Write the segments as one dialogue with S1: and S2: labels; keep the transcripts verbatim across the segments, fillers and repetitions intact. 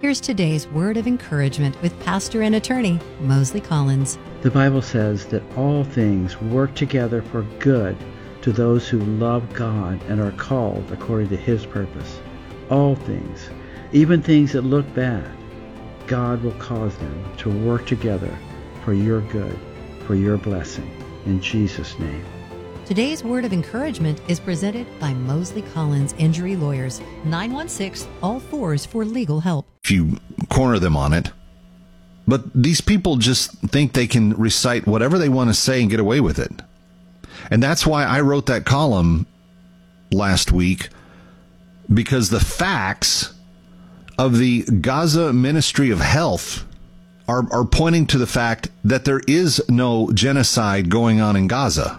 S1: Here's today's word of encouragement with pastor and attorney Mosley Collins.
S2: The Bible says that all things work together for good to those who love God and are called according to His purpose. All things, even things that look bad, God will cause them to work together for your good, for your blessing. In Jesus' name.
S1: Today's word of encouragement is presented by Mosley Collins Injury Lawyers, nine one six, all fours for legal help.
S3: If you corner them on it. But these people just think they can recite whatever they want to say and get away with it. And that's why I wrote that column last week, because the facts of the Gaza Ministry of Health are, are pointing to the fact that there is no genocide going on in Gaza.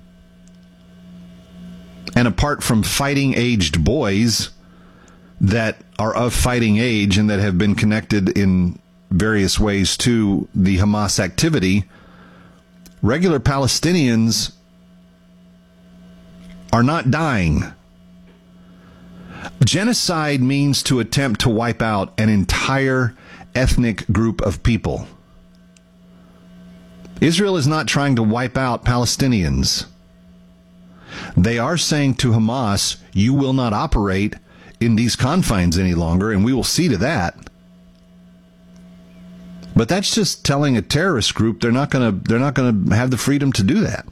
S3: And apart from fighting-aged boys that are of fighting age and that have been connected in various ways to the Hamas activity, regular Palestinians are not dying. Genocide means to attempt to wipe out an entire ethnic group of people. Israel is not trying to wipe out Palestinians. They are saying to Hamas, you will not operate in these confines any longer, and we will see to that. But that's just telling a terrorist group they're not going to they're not going to have the freedom to do that.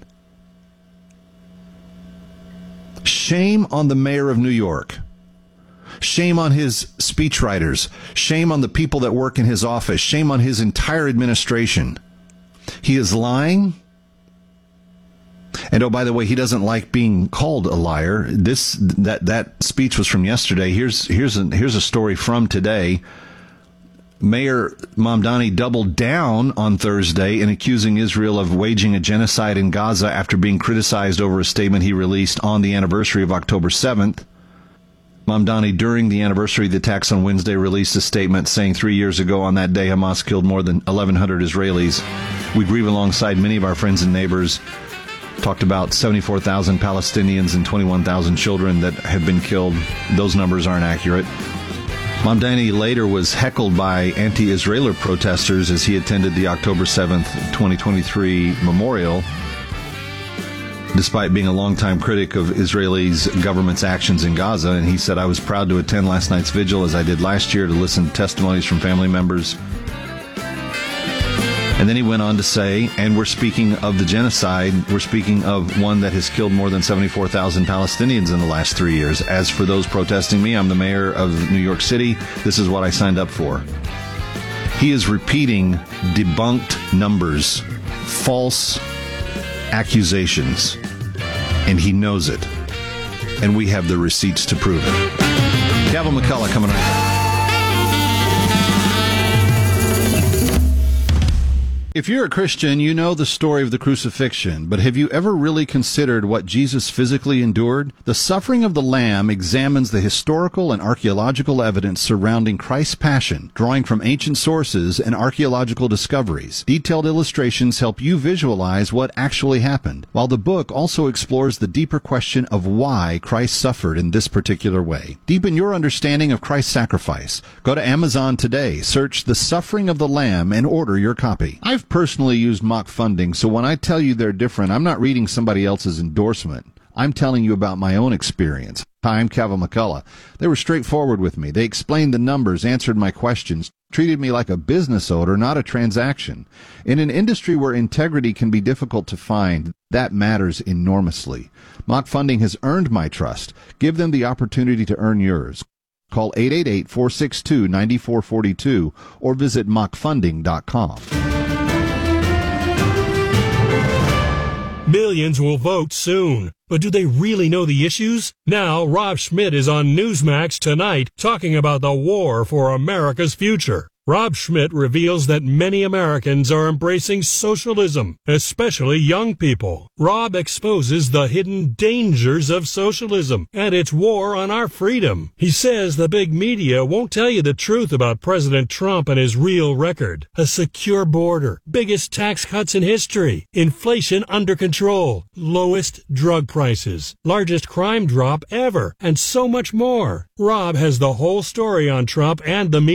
S3: Shame on the mayor of New York. Shame on his speechwriters. Shame on the people that work in his office. Shame on his entire administration. He is lying. And oh, by the way, he doesn't like being called a liar. This that that speech was from yesterday. Here's here's a here's a story from today. Mayor Mamdani doubled down on Thursday in accusing Israel of waging a genocide in Gaza after being criticized over a statement he released on the anniversary of October seventh. Mamdani, during the anniversary of the attacks on Wednesday, released a statement saying three years ago on that day, Hamas killed more than eleven hundred Israelis. We grieve alongside many of our friends and neighbors. Talked about seventy-four thousand Palestinians and twenty-one thousand children that have been killed. Those numbers aren't accurate. Mamdani later was heckled by anti-Israeli protesters as he attended the October seventh, twenty twenty-three memorial, despite being a longtime critic of Israel's government's actions in Gaza. And he said, I was proud to attend last night's vigil as I did last year to listen to testimonies from family members. And then he went on to say, and we're speaking of the genocide, we're speaking of one that has killed more than seventy-four thousand Palestinians in the last three years. As for those protesting me, I'm the mayor of New York City. This is what I signed up for. He is repeating debunked numbers, false accusations, and he knows it. And we have the receipts to prove it. Gavin McCullough coming right back. If you're a Christian, you know the story of the crucifixion, but have you ever really considered what Jesus physically endured? The Suffering of the Lamb examines the historical and archaeological evidence surrounding Christ's passion, drawing from ancient sources and archaeological discoveries. Detailed illustrations help you visualize what actually happened, while the book also explores the deeper question of why Christ suffered in this particular way. Deepen your understanding of Christ's sacrifice. Go to Amazon today, search The Suffering of the Lamb, and order your copy. I've personally used mock funding, so when I tell you they're different, I'm not reading somebody else's endorsement. I'm telling you about my own experience. Hi, I'm Kevin McCullough. They were straightforward with me. They explained the numbers, answered my questions, treated me like a business owner, not a transaction. In an industry where integrity can be difficult to find, that matters enormously. Mock funding has earned my trust. Give them the opportunity to earn yours. Call eight eight eight, four six two, nine four four two or visit mock funding dot com.
S4: Millions will vote soon, but do they really know the issues? Now, Rob Schmidt is on Newsmax tonight talking about the war for America's future. Rob Schmidt reveals that many Americans are embracing socialism, especially young people. Rob exposes the hidden dangers of socialism and its war on our freedom. He says the big media won't tell you the truth about President Trump and his real record. A secure border, biggest tax cuts in history, inflation under control, lowest drug prices, largest crime drop ever, and so much more. Rob has the whole story on Trump and the media.